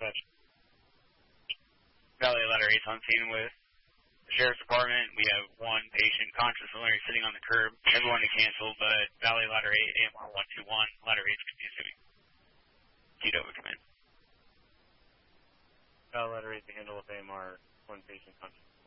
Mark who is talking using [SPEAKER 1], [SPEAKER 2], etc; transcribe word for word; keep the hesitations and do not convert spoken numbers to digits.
[SPEAKER 1] dispatch.
[SPEAKER 2] Valley Ladder eight's on scene with the Sheriff's Department. We have one patient conscious and Larry sitting on the curb. Everyone to cancel, but Valley Ladder eight, A M R one two one, Ladder eight's continuing. Tito would come in.
[SPEAKER 1] Valley Ladder eight to handle with A M R, one patient conscious.